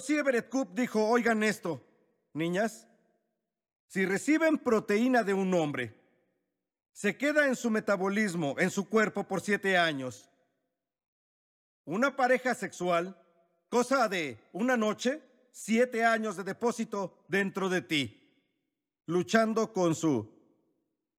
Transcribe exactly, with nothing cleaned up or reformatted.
Monsieur Everett Koop dijo, oigan esto, niñas, si reciben proteína de un hombre, se queda en su metabolismo, en su cuerpo por siete años. Una pareja sexual, cosa de una noche, siete años de depósito dentro de ti, luchando con su